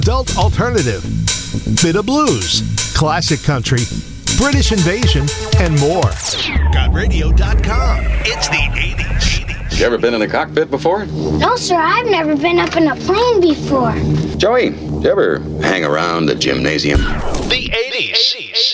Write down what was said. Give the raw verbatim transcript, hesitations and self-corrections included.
adult alternative, bit of blues, classic country, British invasion, and more. got radio dot com. It's the eighties. You ever been in a cockpit before? No, sir, I've never been up in a plane before. Joey, you ever hang around the gymnasium? The eighties.